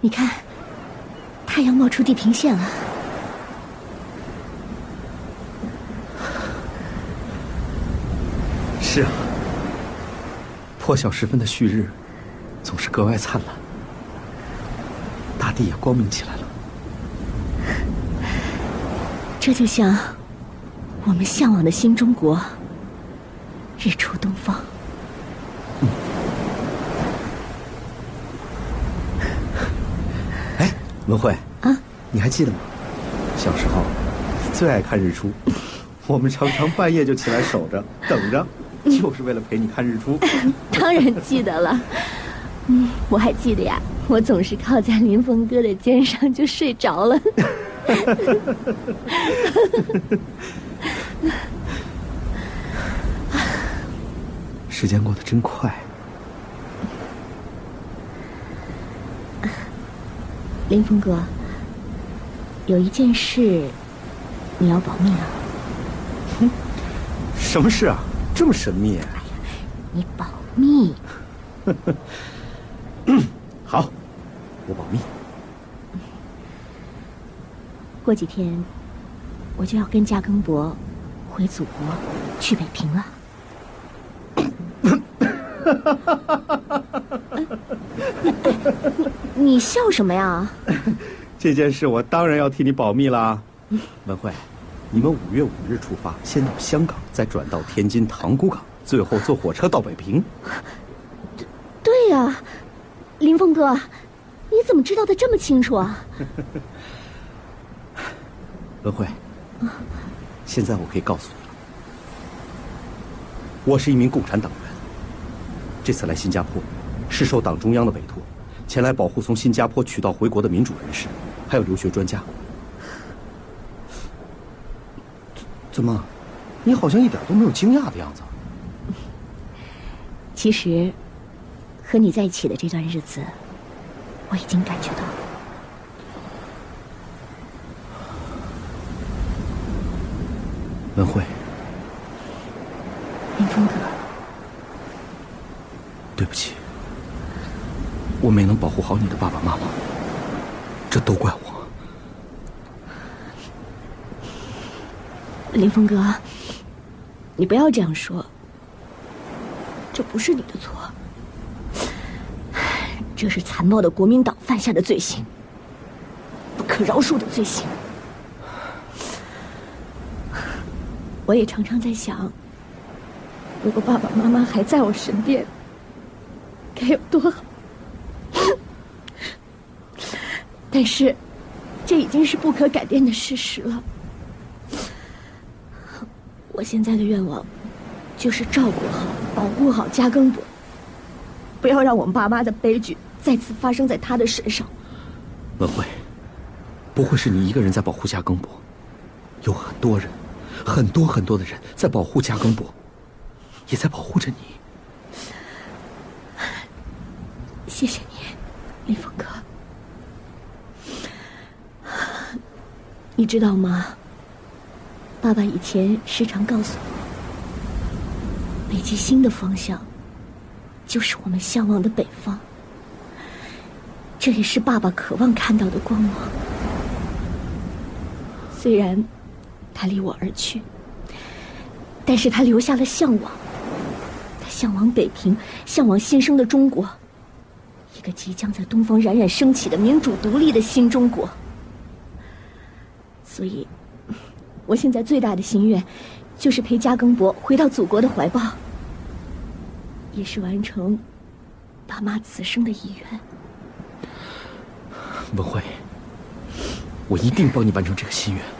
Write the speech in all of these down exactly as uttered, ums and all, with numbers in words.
你看，太阳冒出地平线了。 是啊，破晓时分的旭日总是格外灿烂，大地也光明起来了。 这就像我们向往的新中国，日出东方。 嗯。哎，文慧啊， 你还记得吗？小时候最爱看日出，我们常常半夜就起来守着等着，就是为了陪你看日出。 当然记得了。嗯，我还记得呀，我总是靠在林峰哥的肩上就睡着了。 时间过得真快。 林峰哥，有一件事你要保密啊。 哼，什么事啊？这么神秘？哎呀， 你保密。 好，我保密。 过几天我就要跟嘉庚伯回祖国，去北平了。你, 你笑什么呀？ 这件事我当然要替你保密啦。文慧，你们五月五日出发，先到香港，再转到天津塘沽港，最后坐火车到北平。 对对呀、啊，林峰哥，你怎么知道的这么清楚啊？ 文慧，现在我可以告诉你了，我是一名共产党员。这次来新加坡，是受党中央的委托，前来保护从新加坡取道回国的民主人士，还有留学专家。怎么，你好像一点都没有惊讶的样子？ 其实，和你在一起的这段日子，我已经感觉到了。 文慧， 林峰哥， 对不起，我没能保护好你的爸爸妈妈，这都怪我。 林峰哥，你不要这样说，这不是你的错，这是残暴的国民党犯下的罪行，不可饶恕的罪行。我也常常在想，如果爸爸妈妈还在我身边，该有多好。但是，这已经是不可改变的事实了。我现在的愿望，就是照顾好、保护好嘉庚伯，不要让我们爸妈的悲剧再次发生在他的身上。 文慧，不会是你一个人在保护嘉庚伯，有很多人。很多很多的人在保护嘉庚伯，也在保护着你。 谢谢你，林峰哥。你知道吗？爸爸以前时常告诉我，北极星的方向就是我们向往的北方，这也是爸爸渴望看到的光芒。虽然他离我而去，但是他留下了向往。他向往北平，向往新生的中国，一个即将在东方冉冉升起的民主独立的新中国。所以，我现在最大的心愿，就是陪嘉庚伯回到祖国的怀抱，也是完成爸妈此生的遗愿。 文慧，我一定帮你完成这个心愿。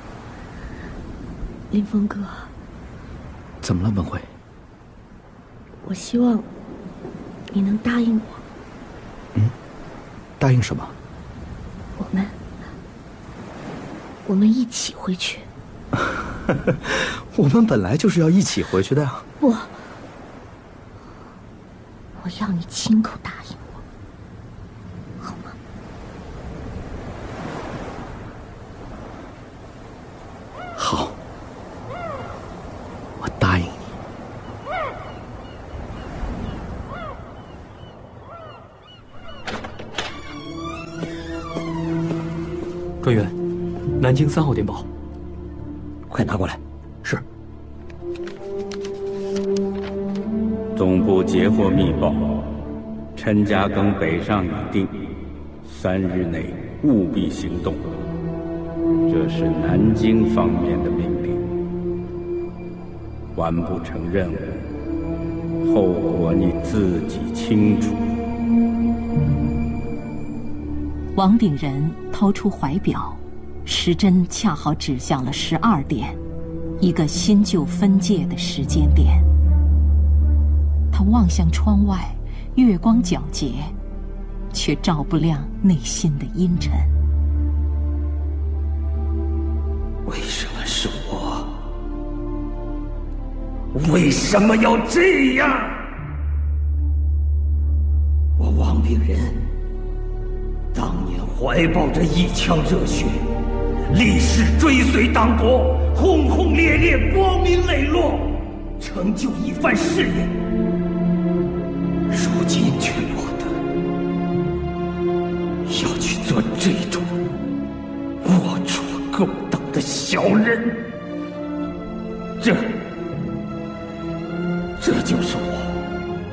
林峰哥， 怎么了，文慧？ 我希望你能答应我。 嗯，答应什么？ 我们，我们一起回去。 我们本来就是要一起回去的呀。 不，我要你亲口答应我，好吗？ 好。答应你。 专员，南京三号电报， 快拿过来。 是。 总部截获密报，陈家庚北上已定，三日内务必行动。这是南京方面的命令，完不成任务，后果你自己清楚。 王炳仁掏出怀表，时针恰好指向了十二点，一个新旧分界的时间点。他望向窗外，月光皎洁，却照不亮内心的阴沉。 为什么是我？为什么要这样？我王炳仁当年怀抱着一腔热血，立誓追随党国，轰轰烈烈，光明磊落，成就一番事业。如今却落得要去做这种龌龊勾当的小人，这这就是我